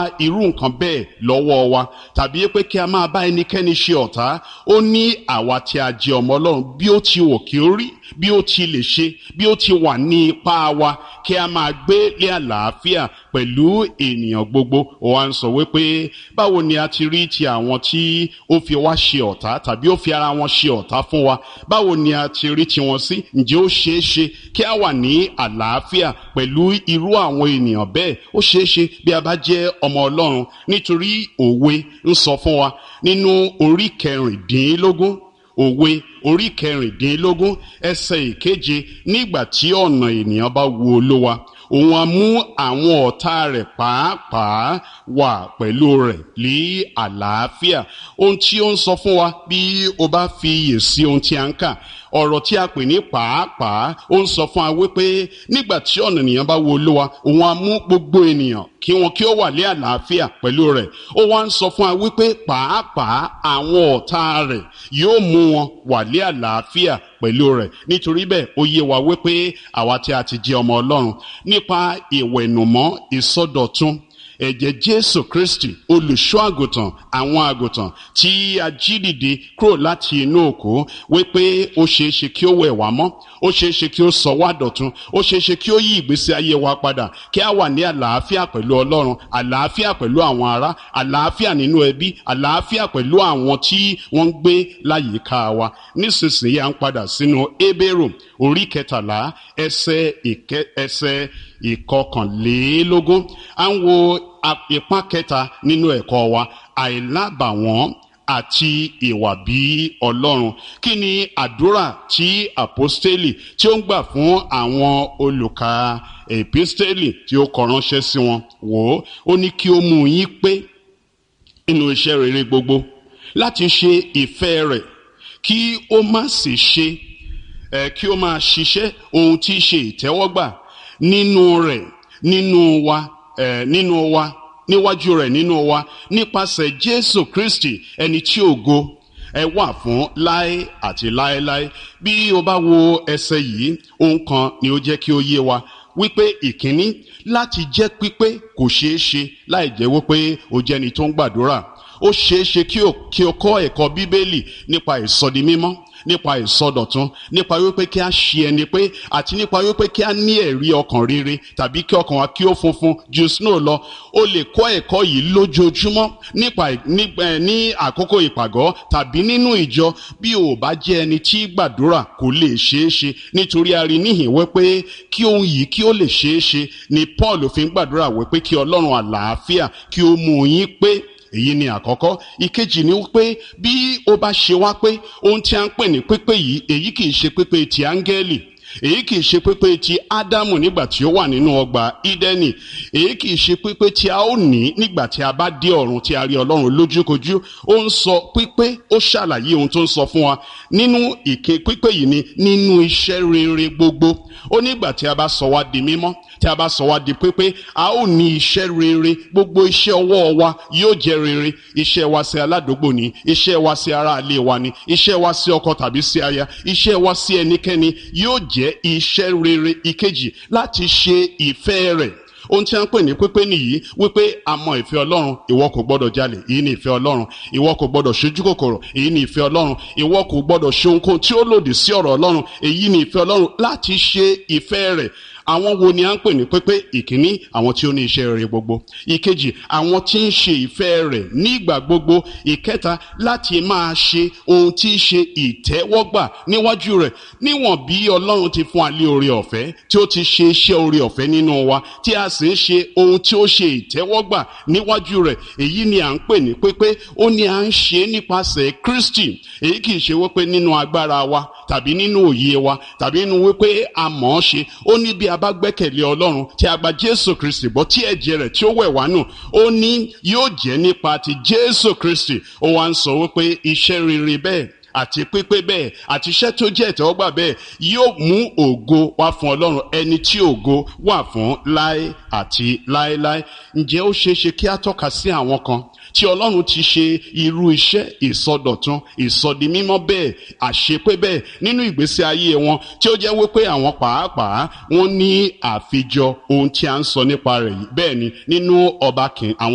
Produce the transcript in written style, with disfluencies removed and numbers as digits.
irú nǹkan bẹ́ẹ̀ lọ́wọ́ wa, tàbí pé kí a máa bá ẹnikẹ́ni ṣe ọ̀tá. Ó ní àwa tí a jẹ́ ọmọ Ọlọ́run, bí ó ti wò kí ó rí, bí ó ti lè ṣe, bí ó ti wà ní ipá wa, kí a máa gbé ní àlàáfíà pẹ̀lú ènìyàn gbogbo. Ó wá ń sọ wípé báwo ni a ti rí ti àwọn tí ó fi wá ṣe ọ̀tá tàbí ó fi ara wọn ṣe ọ̀tá fún wa, báwo ni a ti rí tiwọn sí? Ǹjẹ́ ó ṣeé ṣe kí a wà ní àlàáfíà pẹ̀lú irú àwọn ènìyàn bẹ́ẹ̀? Ó ṣeé ṣe bí a bá jẹ́ ọmọ Ọlọ́run, nítorí òwe ń sọ fún wa nínú orí 16, òwe orí 16 ẹsẹ̀ 7, nígbà tí ọ̀nà ènìyàn bá wu Olúwa, òun á mú àwọn ọ̀tá rẹ̀ pàápàá wà pẹ̀lú rẹ̀ ní àlàáfíà. Ohun tí ó ń sọ fún wa, bí o bá fi iyè sí ohun tí a ń kà, ọ̀rọ̀ tí a pè ní pàápàá, ó ń sọ fún wa wípé nígbà tí ọ̀nà ènìyàn bá wu Olúwa, òun á mú gbogbo ènìyàn kí ó wà ní àlàáfíà pẹ̀lú rẹ̀. Ó wá ń sọ fún wa wípé pàápàá àwọn ọ̀tá rẹ̀ yóò mú wọn wà ní àlàáfíà pẹ̀lú rẹ̀. Nítorí bẹ́ẹ̀ ó yé wa wípé àwa tí a ti jẹ́ ọmọ Ọlọ́run, nípa ìwẹ̀nùmọ́ ìsọdọ̀tun ẹ̀jẹ̀ Jésù Kristi, olùṣọ́ àgùntàn àwọn àgùntàn tí a jí dìde kúrò láti inú òkú, wípé ó ṣeéṣe kí ó wẹ̀ wá mọ́, ó ṣeéṣe kí ó sọ wá dọ̀tun, ó ṣeéṣe kí ó yí ìgbésí ayé wa padà, kí a wà ní àlàáfíà pẹ̀lú Ọlọ́run, àlàáfíà pẹ̀lú àwọn ará, àlàáfíà nínú ẹbí, àlàáfíà pẹ̀lú àwọn tí wọ́n ń gbé láyìíká wa. Nísinsìnyí à ń padà sínú Hébérù orí 13 ẹsẹ̀ 21. À ń wo ipa kẹta nínú ẹ̀kọ́ wa, àìlábàwọ́n àti ìwà bí Ọlọ́run. Kí ni àdúrà tí àpọ́stélì tí ó ń gbà fún àwọn olùkà èpístélì tí ó kọ ránṣẹ́ sí wọn? Wò ó, ó ní kí ó mú yín pé nínú iṣẹ́ rere gbogbo, láti ṣe ìfẹ́ rẹ̀, kí ó má sì ṣe kí ó máa ṣiṣẹ́ ohun tí í ṣe ìtẹ́wọ́gbà nínú rẹ̀, nínú wa níwájú rẹ̀, nínú wa, nípasẹ̀ Jésù Kristi, ẹni tí ògo wà fún láé àti láéláé. Bí o bá wo ẹsẹ̀ yìí, ohun kan ni ó jẹ́ kí ó yé wa wípé ìkíní, láti jẹ́ pípé kò ṣeé ṣe láì jẹ́ wípé o jẹ́ ẹni tó ń gbàdúrà. Ó ṣeé ṣe kí o kọ́ ẹ̀kọ́ Bíbélì nípa ìsọdi mímọ́, nípa ìsọdọ̀tun, nípa wípé kí a ṣe ẹni pé, àti nípa wípé kí a ní ẹ̀rí ọkàn rere, tàbí kí ọkàn wa kí ó funfun ju snow lọ. O lè kọ́ ẹ̀kọ́ yìí lójoojúmọ́ ní àkókò ìpàgọ́ tàbí nínú ìjọ. Bí o bá jẹ́ ẹni tí gbàdúrà, kò lè ṣeé ṣe, nítorí a rí níhìn wípé kí ohun yìí kí ó lè ṣeé ṣe ni Paul fi ń gbàdúrà wípé kí Ọlọ́run àlàáfíà kí ó mú yín pé. Èyí ni àkọ́kọ́. Ìkejì ni wípé bí ó bá ṣe wá pé ohun tí a ń pè ní pípé yìí, èyí kìí ṣe pípé ti áńgẹ́lì, èyí kìí ṣe pípé ti Ádámù nígbà tí ó wà nínú ọgbà Ídẹ́nì, èyí kìí ṣe pípé tí a ó ní nígbà tí a bá dé ọ̀run tí a rí Ọlọ́run lójúkojú. Ó ń sọ pípé, ó ṣàlàyé ohun tó ń sọ fún wa nínú pípé yìí ni nínú iṣẹ́ rere gbogbo. Ó nígbà tí a bá sọ wá di mímọ́, tí a bá sọ wá di pípé, a ó ní iṣẹ́ rere. Gbogbo iṣẹ́ ọwọ́ wa yóò jẹ́ rere. Iṣẹ́ wa sí aládùúgbò ni, iṣẹ́ wa sí ará ilé wa ni, iṣẹ́ wa sí ọkọ tàbí sí aya, iṣẹ́ wa sí ẹnikẹ́ni yóò jẹ́ iṣẹ́ rere. Ìkejì, láti ṣe ìfẹ́ rẹ̀. Ohun tí a ń pè ní pípé nìyí, wípé a mọ ìfẹ́ Ọlọ́run. Ìwọ kò gbọdọ̀ jalè, èyí ni ìfẹ́ Ọlọ́run. Ìwọ kò gbọdọ̀ ṣojú kòkòrò, èyí ni ìfẹ́ Ọlọ́run. Ìwọ kò gbọdọ̀ ṣe ohunkóhun tí ó lòdì sí ọ̀rọ̀ Ọlọ́run, èyí ni ìfẹ́ Ọlọ́run. Láti ṣe ìfẹ́ rẹ̀. Àwọn wo ni a ń pè ní pípé? Ìkíní, àwọn tí ó ní iṣẹ́ rere gbogbo. Ìkejì, àwọn tí ń ṣe ìfẹ́ rẹ̀ nígbà gbogbo. Ìkẹta, láti máa ṣe ohun tí í ṣe ìtẹ́wọ́gbà níwájú rẹ̀. Níwọ̀n bí Ọlọ́run ti fún wa ní oore ọ̀fẹ́, tí ó ti ṣe iṣẹ́ oore ọ̀fẹ́ nínú wa, tí a sì ń ṣe ohun tí ó ṣe ìtẹ́wọ́gbà níwájú rẹ̀, èyí ni à ń pè ní pípé. Ó ní à ń ṣe nípasẹ̀ Kristi. Èyí kìí ṣe wípé nínú agbára wa, tàbí nínú òye wa, tàbí nínú wípé a mọ̀ ọ́ ṣe. Ó ní bí a bá gbẹ́kẹ̀lé Ọlọ́run, tí a gba Jésù Kristi gbọ́, tí ẹ̀jẹ̀ rẹ̀ tí ó wẹ̀ wá nù, ó ní yóò jẹ́ nípa ti Jésù Kristi. Ó wá ń sọ wípé iṣẹ́ rere bẹ́ẹ̀ àti pípé bẹ́ẹ̀ àti iṣẹ́ tó jẹ́ ìtẹ́wọ́gbà bẹ́ẹ̀ yóò mú ògo wá fún Ọlọ́run, ẹni tí ògo wà fún láé àti láéláé. Ǹjẹ́ ó ṣeé ṣe kí a tọ́ka sí àwọn kan tí Ọlọ́run ti ṣe irú iṣẹ́ ìsọdọ̀tun, ìsọdi mímọ́ bẹ́ẹ̀, àṣepé bẹ́ẹ̀ nínú ìgbésí ayé wọn, tí ó jẹ́ wípé àwọn pàápàá wọ́n ní àfijọ ohun tí a ń sọ nípa rẹ̀ yìí? Bẹ́ẹ̀ ni nínú Ọba Kìn, àwọn